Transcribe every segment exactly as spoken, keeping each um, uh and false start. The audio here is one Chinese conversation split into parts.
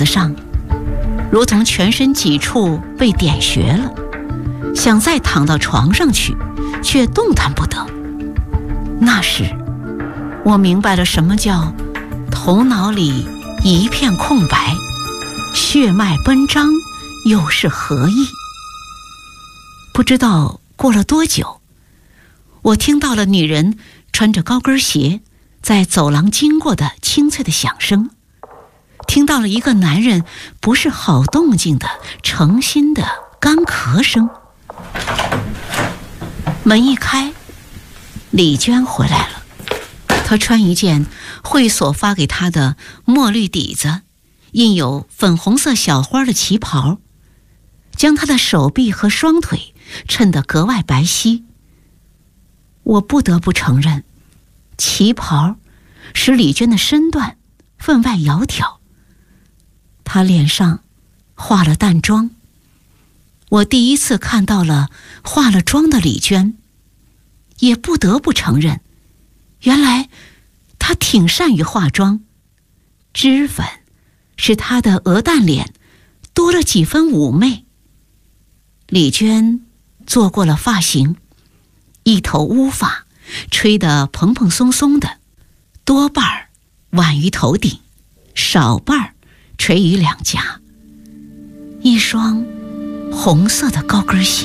子上，如同全身几处被点穴了，想再躺到床上去，却动弹不得。那时我明白了什么叫头脑里一片空白，血脉奔张又是何意。不知道过了多久，我听到了女人穿着高跟鞋在走廊经过的清脆的响声，听到了一个男人不是好动静的诚心的干咳声。门一开，李娟回来了。她穿一件会所发给她的墨绿底子印有粉红色小花的旗袍，将她的手臂和双腿衬得格外白皙。我不得不承认，旗袍使李娟的身段分外窈窕。她脸上化了淡妆，我第一次看到了化了妆的李娟，也不得不承认，原来她挺善于化妆，脂粉使她的鹅蛋脸多了几分妩媚。李娟做过了发型，一头乌发吹得蓬蓬松松的，多半儿挽于头顶，少半儿垂于两颊，一双红色的高跟鞋。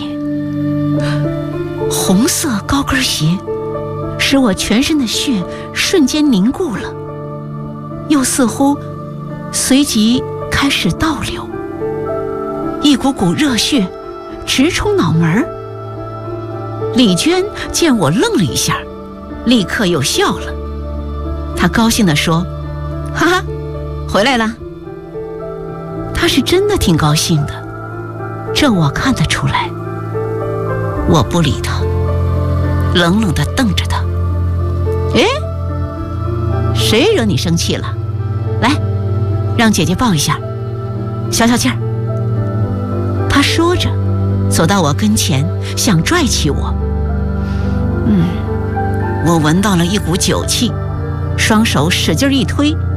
红色高跟鞋使我全身的血瞬间凝固了，又似乎随即开始倒流，一股股热血直冲脑门儿。李娟见我愣了一下，立刻又笑了。她高兴地说：“哈哈，回来了。”她是真的挺高兴的，这我看得出来。我不理她，冷冷地瞪着她。哎，谁惹你生气了？来，让姐姐抱一下，消消气儿。她说着走到我跟前，想拽起我。嗯，我闻到了一股酒气，双手使劲一推，